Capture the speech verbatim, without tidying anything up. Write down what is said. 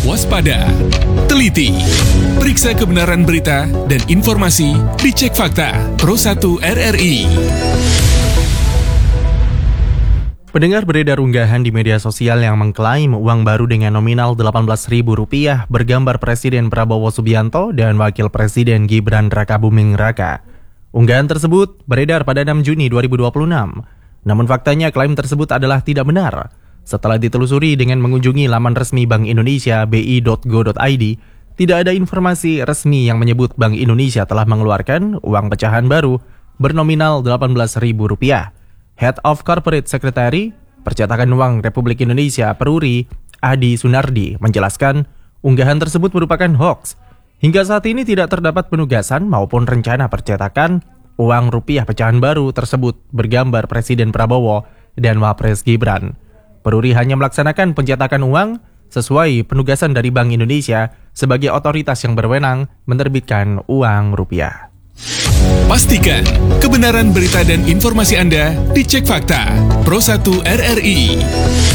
waspada, teliti, periksa kebenaran berita dan informasi, dicek fakta. Pro satu R R I. Pendengar, beredar unggahan di media sosial yang mengklaim uang baru dengan nominal delapan belas ribu rupiah bergambar Presiden Prabowo Subianto dan Wakil Presiden Gibran Rakabuming Raka. Unggahan tersebut beredar pada enam Juni dua ribu dua puluh enam. Namun faktanya klaim tersebut adalah tidak benar. Setelah ditelusuri dengan mengunjungi laman resmi Bank Indonesia b i dot go dot i d, tidak ada informasi resmi yang menyebut Bank Indonesia telah mengeluarkan uang pecahan baru bernominal delapan belas ribu rupiah. Head of Corporate Secretary Percetakan Uang Republik Indonesia Peruri, Adi Sunardi, menjelaskan unggahan tersebut merupakan hoax. Hingga saat ini tidak terdapat penugasan maupun rencana percetakan uang rupiah pecahan baru tersebut bergambar Presiden Prabowo dan Wapres Gibran. Peruri hanya melaksanakan pencetakan uang sesuai penugasan dari Bank Indonesia sebagai otoritas yang berwenang menerbitkan uang rupiah. Pastikan kebenaran berita dan informasi Anda dicek fakta. Pro satu R R I.